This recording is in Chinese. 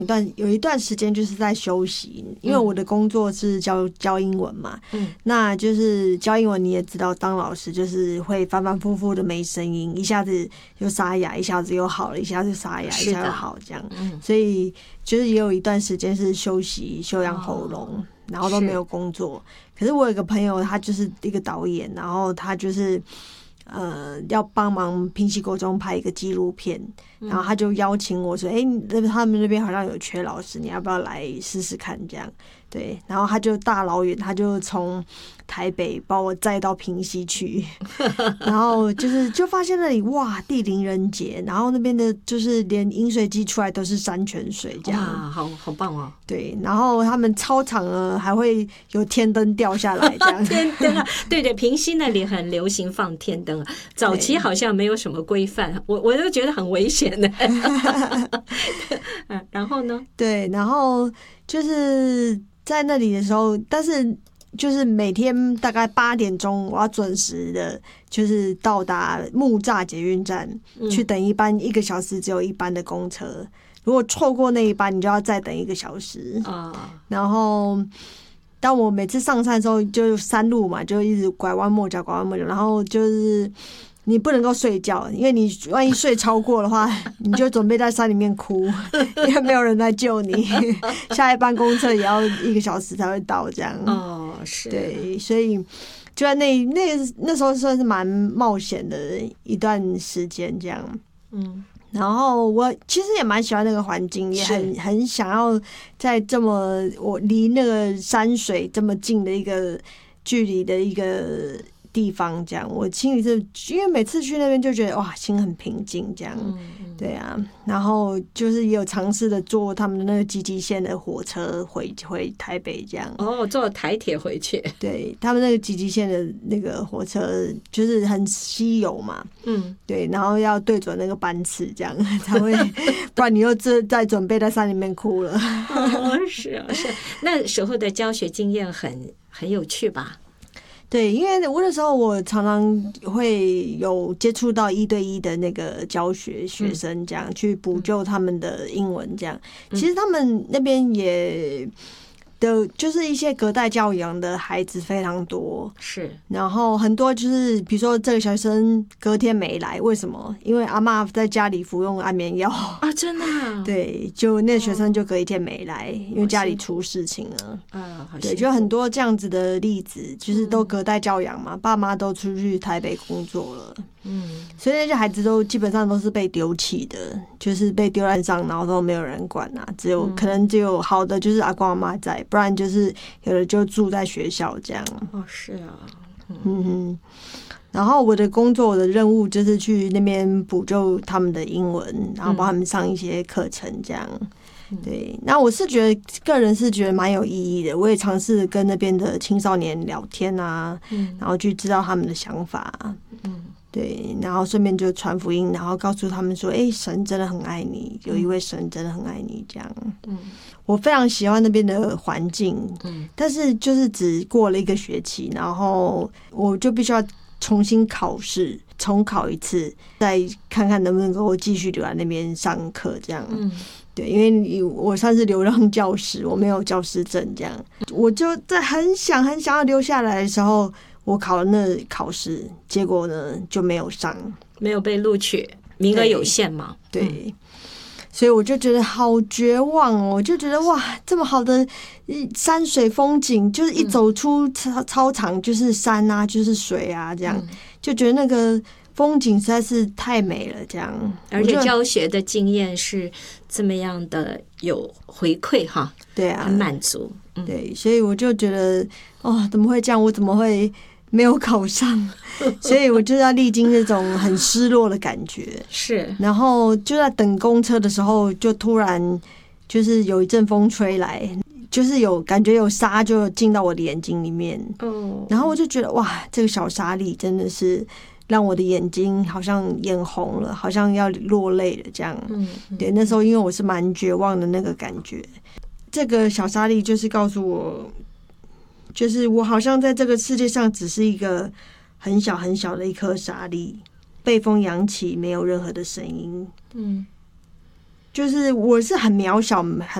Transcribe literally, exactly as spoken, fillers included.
一段有一段时间就是在休息，因为我的工作是教教英文嘛，嗯，那就是教英文你也知道，当老师就是会反反复复的没声音，一下子又沙哑，一下子又好了，一下子沙哑，一下又好这样，嗯，所以就是也有一段时间是休息休养喉咙，哦，然后都没有工作。可是我有一个朋友，他就是一个导演，然后他就是呃要帮忙平溪国中拍一个纪录片。然后他就邀请我说：“哎、欸，他们那边好像有缺老师，你要不要来试试看？”这样对，然后他就大老远，他就从台北把我载到平溪去，然后就是就发现那里哇，地灵人杰，然后那边的就是连饮水机出来都是山泉水，这样哇，好好棒哦。 对，然后他们操场呢还会有天灯掉下来，这样天灯啊，对对，平溪那里很流行放天灯啊，早期好像没有什么规范，我我都觉得很危险。然后呢？ 对，然后就是在那里的时候，但是就是每天大概八点钟，我要准时的，就是到达木栅捷运站，嗯，去等一班一个小时只有一班的公车。如果错过那一班，你就要再等一个小时啊。然后，当我每次上山的时候，就山路嘛，就一直拐弯抹角，拐弯抹角，然后就是。你不能够睡觉，因为你万一睡超过的话，你就准备在山里面哭，因为没有人来救你。下一班公车也要一个小时才会到，这样。 哦，是。 对，所以就在那那那时候算是蛮冒险的一段时间，这样。嗯。然后我其实也蛮喜欢那个环境，也很很想要在这么我离那个山水这么近的一个距离的一个地方，这样我心里是因为每次去那边就觉得哇，心很平静，这样，嗯嗯，对啊。然后就是也有尝试的坐他们的那个集集线的火车回回台北，这样。 哦，坐台铁回去。 对，他们那个集集线的那个火车就是很稀有嘛，嗯，对，然后要对准那个班次，这样才会，不然你又在准备在山里面哭了。 哦，是啊，是。那时候的教学经验很很有趣吧？ 对，因为我那时候我常常会有接触到一对一的那个教学学生，这样、嗯、去补救他们的英文，这样、嗯、其实他们那边也的就是一些隔代教养的孩子非常多， 是， 然后很多就是比如说这个小学生隔天没来，为什么？因为阿嬷在家里服用安眠药啊，真的、啊？ 对，就那个学生就隔一天没来，哦、因为家里出事情了。啊，好，对，就很多这样子的例子，就是都隔代教养嘛，嗯、爸妈都出去台北工作了。嗯，所以那些孩子都基本上都是被丢弃的，就是被丢在上，然后都没有人管啊。只有、嗯、可能只有好的就是阿公阿妈在，不然就是有的就住在学校这样。 哦，是啊， 嗯哼。然后我的工作，我的任务就是去那边补救他们的英文，然后帮他们上一些课程这样。嗯、对，那我是觉得个人是觉得蛮有意义的。我也尝试跟那边的青少年聊天啊，嗯、然后去知道他们的想法。嗯。对，然后顺便就传福音，然后告诉他们说：“哎，神真的很爱你，有一位神真的很爱你。”这样，嗯，我非常喜欢那边的环境，嗯，但是就是只过了一个学期，然后我就必须要重新考试，重考一次，再看看能不能够继续留在那边上课。这样，嗯，对，因为我算是流浪教师，我没有教师证，这样，我就在很想很想要留下来的时候。我考了那考试，结果呢就没有上， 没有被录取，名额有限嘛？ 对，对，所以我就觉得好绝望哦！我就觉得哇，这么好的山水风景，就是一走出操操场就是山啊，就是水啊，这样、嗯、就觉得那个风景实在是太美了，这样。 而且教学的经验是这么样的有回馈哈， 对啊， 很满足。 嗯、对，所以我就觉得哦，怎么会这样？我怎么会？没有考上，所以我就要历经那种很失落的感觉。 是，然后就在等公车的时候，就突然就是有一阵风吹来，就是有感觉有沙就进到我的眼睛里面。哦，然后我就觉得哇，这个小沙粒真的是让我的眼睛好像眼红了，好像要落泪了这样。嗯，对，那时候因为我是蛮绝望的那个感觉，这个小沙粒就是告诉我。就是我好像在这个世界上只是一个很小很小的一颗沙粒，被风扬起，没有任何的声音。嗯， 就是我是很渺小、很